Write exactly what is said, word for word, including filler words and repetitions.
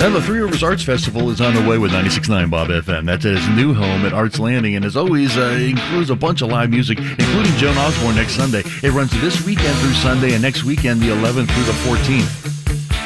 And the Three Rivers Arts Festival is on the way with ninety-six point nine Bob F M. That's at his new home at Arts Landing, and as always, uh, includes a bunch of live music, including Joan Osborne next Sunday. It runs this weekend through Sunday, and next weekend, the eleventh through the fourteenth.